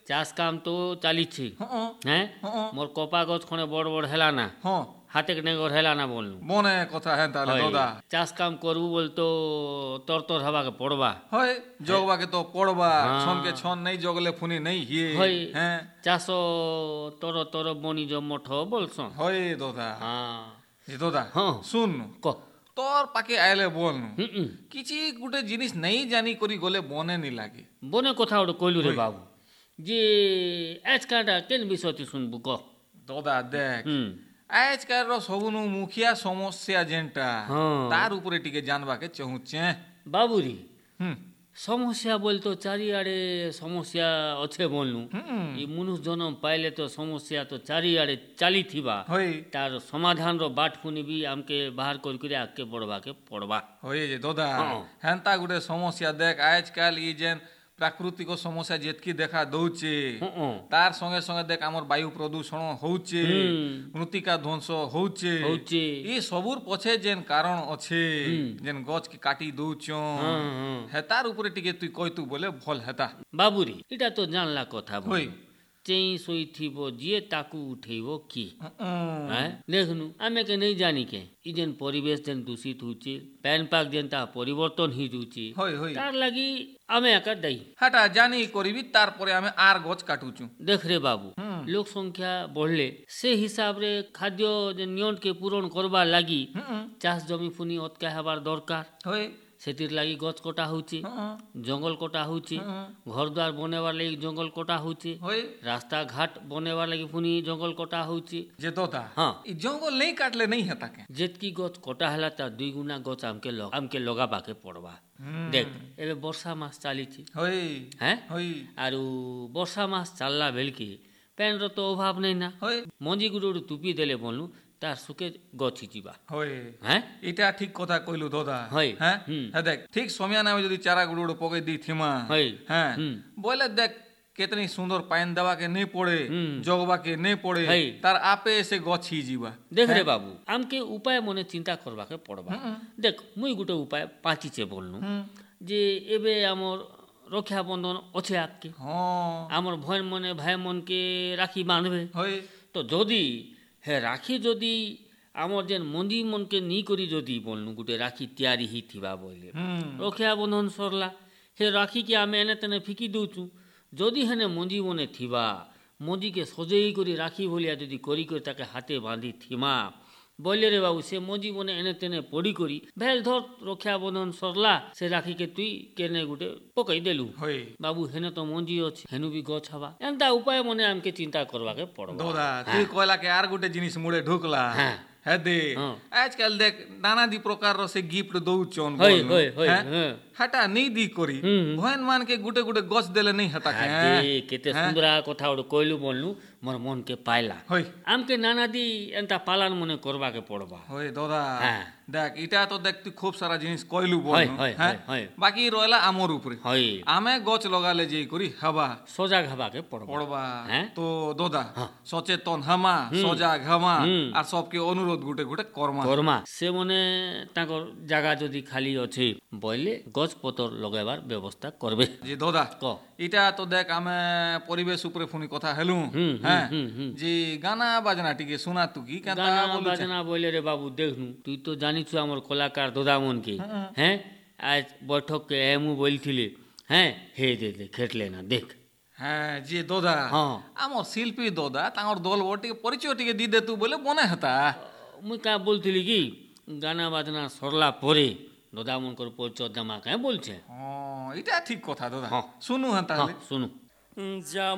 ଚାଷ କାମ ତ ଚାଲିଛି ହେଁ ମୋର କପା ଗଛ ଖଣ୍ଡେ ବଡ଼ ବଡ଼ ହେଲା ନା ହଁ ହାତେ ନେଗର ହେଲା ନା ବୋଲନୁ ମନେ କଥା ହେଁ ତାହେଲେ ଦାଦା ଚାଷ କାମ করবু বল তো তর তর হবাকে পড়বা হয় জগবাকে তো পড়বা ছনকে ছন নেই জগলে ফুনি নেই হিয়ে হয় হ্যাঁ চাষ তর তর বনিজ মঠ বলছন হয় দাদা হ্যাঁ এ দাদা হ্যাঁ শুন ক তোর পাকে আইলে বলনু হুম কিছু গোটে জিনিস নেই জানি করি গলে বনে নি লাগে বনে কথা ওটা কইলু রে বাবু যে আজকালটা কেন বিষয়টি শুনবু ক দাদা দেখ হুম আজকাল সবুনু মুখিয়া সমস্যা যেটা তার উপরে টিকে জানবাকে চাহুছে বাবুরি হুম সমস্যা বলতো চারিআড়ে সমস্যা অছে বলনু এই মনুষ জনম পাইলে তো সমস্যা তো চারিআড়ে চালিথিবা হই তার সমাধানর বাট ফুনিবি আমকে বাহার করি করে আগে বড়বাকে পড়বা হই যে দাদা হেনতা গোটে সমস্যা দেখ আজকাল ই যেন প্রাকৃতিক সমস্যা যেতকি দেখা দৌছে তার সঙ্গে সঙ্গে দেখ আমার বায়ু প্রদূষণ হচ্ছে মৃত্তিকা ধ্বংস হচ্ছে এই সবুর পছে যেন কারণ আছে যেন গছ কি কাটি দৌছ হেতার উপরে টিকে তুই কইতু বলে ভাল হেতা বাবুরি এটা তো জানলা কথা হই চেই শোইথিব যিয়ে তাকু উঠেইব কি হ্যাঁ দেখনু আমি কে নেই জানি কে ই যেন পরিবেশ যেন দূষিত হচ্ছে প্যান পাক যেন তা পরিবর্তন হি যাচ্ছে হই হই তার লাগি আমি একা দায়ী হেটা জানি করিবি তারপরে আমি আর গছ কাটুছু দেখ রে বাবু লোক সংখ্যা বড়লে সে হিসাবে খাদ্য যে নিয়ন্ত্রণকে পূরণ করবার লাগি চাষ জমি ফুনি অতকা হবার দরকার হই সেটির লাগি গছ কটা হচ্ছে জঙ্গল কটা হচ্ছে ঘর দ্বার বনেবার লাগি জঙ্গল কটা হচ্ছে হই রাস্তা ঘাট বনেবার লাগি পুনি জঙ্গল কটা হচ্ছে যে দাদা হ্যাঁ ই জঙ্গল নেই কাটলে নেই হেতাকে যেতকি গছ কটা হেলা তার 2 গুণা গছ আমকে লগাবাকে পড়বা দেখ এবে বর্ষা মাস চালিছি হই হ্যাঁ হই আর বর্ষা মাস চাললা বেলকি প্যান্টর তো অভাব নেই না হই মঞ্জি গুড়ি টুপি দেলে বললু তার সুখে গছি ଯିବା হই হ্যাঁ এটা ঠিক কথা কইলু দাদা হই হ্যাঁ হ্যাঁ দেখ ঠিক সময় নামে যদি চারা গুড় পকাই দি থিমা হই হ্যাঁ বলে দেখ কেতনি সুন্দর পাইন দেওয়াকে নেই পড়ে জগবাকে নেই পড়ে তার আপে এসে গছি ଯିବା দেখ রে বাবু আমকে উপায় মনে চিন্তা করবাকে পড়বা দেখ মুই গোটে উপায় পাচিছে বলনু যে এবে আমার রক্ষা বন্ধন অছে আজকে আমার ভয় মনে ভাই মনকে রাখি বাঁধবে তো যদি হে রাখি যদি আমার যেন মঞ্জি মনকে নি করি যদি বলনু গোটে রাখি তৈয়ারি হি থিবা বলে রক্ষা বন্ধন সরলা হে রাখি কি আমি এনে তেনে ফিকি দৌছু যদি হেনে মঞ্জি মনে থিবা মঞ্জিকে সজেই করে রাখি বলিয়া যদি করি করে তাকে হাতে বাঁধি থিমা বললে রে বাবু সে মঞ্জি মনে এনে তেনে পড়ি করি ভেল ধর রক্ষা বন্ধন সরলা সে রাখিকে তুই কেনে গোটে পকাই দেলু বাবু হেনে তো মঞ্জি আছে হেনু বি গছ হবা এমতা উপায় মনে আমকে চিন্তা করবাকে পড়বা দাদা তুই কইলাকে আর গোটে জিনিস মুড়ে ঢুকলা হ্যাঁ দে আজকাল দেখ নানাদি প্রকার সে গিফট দৌছন হাটা নেই দি করি ভয়ন মান কে গুটে গুটে গছ দেলে নেই হাতা কেতে সুন্দর কথা ওটা কইলু বললু মোর মনকে পাইলা আমকে নানাদি এন্তা পালান মনে করবাকে পড়বা হই দাদা দেখ এটা তো দেখ তুই খুব সারা জিনিস কইলু বল বাকি রইলা আমর উপরে আমি গছ লগালে যে করি হবা সজাগ হবাকে পড়বা তো দাদা সচেতন হামা সজাগ হামা আর সবকে অনুরোধ গুটে গুটে কর্মা সে মনে তাঙ্কর জায়গা যদি খালি আছে বইলে গছ পতর লগাইবার ব্যবস্থা করবে যে দাদা এটা তো দেখ আমি পরিবেশ উপরে ফোনি কথা হেলু হ্যাঁ যে গানা বাজনা টিকে শোনা তু কি গানা বাজনা বইলে রে বাবু দেখনু তুই তো জানিছু আমার কলাকার দাদা মনকে হ্যাঁ আজ বৈঠক কে এমু বলছিলে হ্যাঁ হে দে খেটলে না দেখ হ্যাঁ যে দাদা আমার শিল্পী দাদা তাঙ্কর দল টিকে পরিচয় টিকে দি দে তু বলে মনে হতা মুই কা বলছিলি কি গানা বাজনা সরলা পরে দাদা মনকর পরিচয় দেমা কে বলছে এটা ঠিক কথা দাদা শুনু হ্যাঁ তাহলে শুনু